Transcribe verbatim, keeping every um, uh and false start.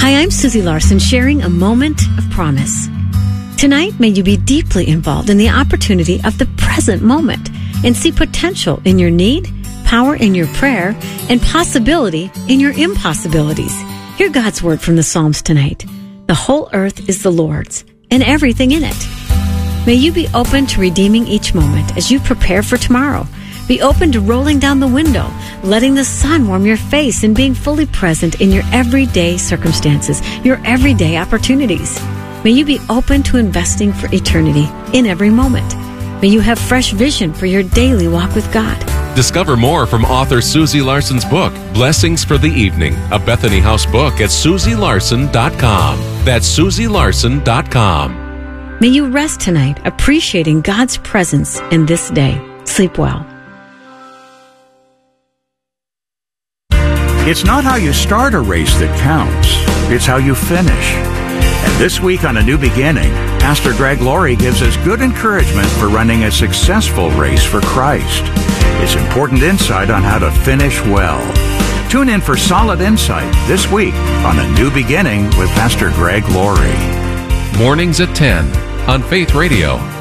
Hi, I'm Susie Larson, sharing a moment of promise. Tonight, may you be deeply involved in the opportunity of the present moment and see potential in your need, power in your prayer, and possibility in your impossibilities. Hear God's word from the Psalms tonight. The whole earth is the Lord's, and everything in it. May you be open to redeeming each moment as you prepare for tomorrow. Be open to rolling down the window, letting the sun warm your face, and being fully present in your everyday circumstances, your everyday opportunities. May you be open to investing for eternity in every moment. May you have fresh vision for your daily walk with God. Discover more from author Susie Larson's book, Blessings for the Evening, a Bethany House book at susie larson dot com. That's susie larson dot com. May you rest tonight, appreciating God's presence in this day. Sleep well. It's not how you start a race that counts. It's how you finish. And this week on A New Beginning, Pastor Greg Laurie gives us good encouragement for running a successful race for Christ. It's important insight on how to finish well. Tune in for solid insight this week on A New Beginning with Pastor Greg Laurie. Mornings at ten on Faith Radio.